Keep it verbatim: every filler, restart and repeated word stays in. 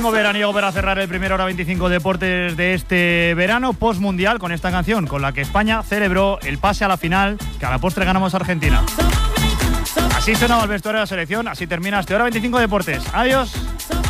domingo veraniego para cerrar el primer Hora veinticinco Deportes de este verano post-mundial con esta canción con la que España celebró el pase a la final, que a la postre ganamos a Argentina. Así sonaba el vestuario de la selección, así termina este Hora veinticinco Deportes. Adiós.